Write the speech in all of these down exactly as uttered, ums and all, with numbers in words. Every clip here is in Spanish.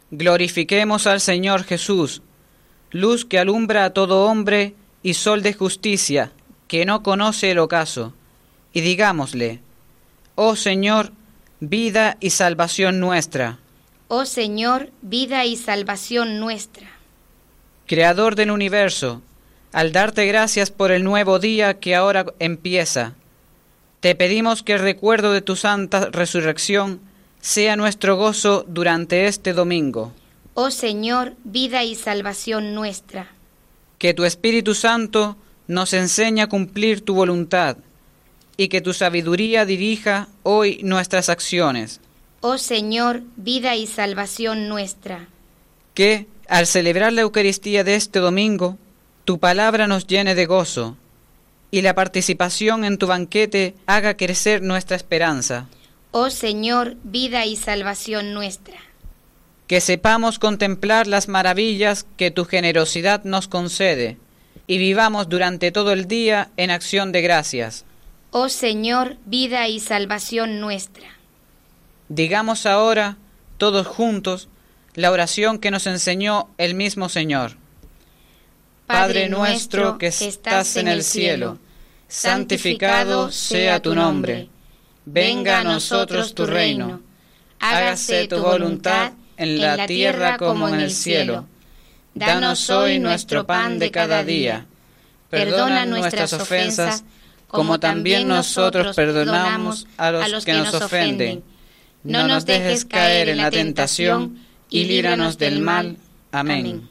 Glorifiquemos al Señor Jesús, luz que alumbra a todo hombre y sol de justicia, que no conoce el ocaso. Y digámosle: oh Señor, vida y salvación nuestra. Oh Señor, vida y salvación nuestra. Creador del universo, al darte gracias por el nuevo día que ahora empieza, te pedimos que el recuerdo de tu santa resurrección sea nuestro gozo durante este domingo. Oh Señor, vida y salvación nuestra. Que tu Espíritu Santo nos enseñe a cumplir tu voluntad y que tu sabiduría dirija hoy nuestras acciones. Oh Señor, vida y salvación nuestra. Que, al celebrar la Eucaristía de este domingo, tu palabra nos llene de gozo y la participación en tu banquete haga crecer nuestra esperanza. Oh Señor, vida y salvación nuestra. Que sepamos contemplar las maravillas que tu generosidad nos concede y vivamos durante todo el día en acción de gracias. Oh Señor, vida y salvación nuestra. Digamos ahora, todos juntos, la oración que nos enseñó el mismo Señor. Padre nuestro que estás en el cielo, santificado sea tu nombre. Venga a nosotros tu reino. Hágase tu voluntad en la tierra como en el cielo. Danos hoy nuestro pan de cada día. Perdona nuestras ofensas, como también nosotros perdonamos a los que nos ofenden. No nos dejes caer en la tentación y líbranos del mal. Amén.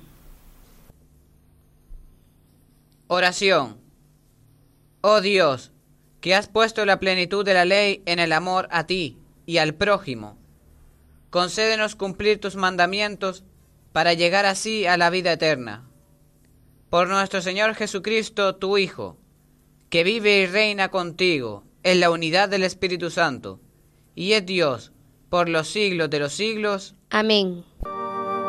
Oración. Oh Dios, que has puesto la plenitud de la ley en el amor a ti y al prójimo, concédenos cumplir tus mandamientos para llegar así a la vida eterna. Por nuestro Señor Jesucristo, tu Hijo, que vive y reina contigo en la unidad del Espíritu Santo, y es Dios por los siglos de los siglos. Amén.